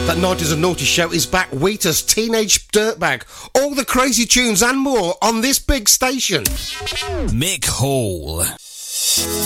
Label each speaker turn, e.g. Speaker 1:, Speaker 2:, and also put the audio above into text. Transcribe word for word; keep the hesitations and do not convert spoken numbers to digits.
Speaker 1: That nineties and Naughty show is back. Wheatus, Teenage Dirtbag, all the crazy tunes and more on this big station.
Speaker 2: Mick Hall.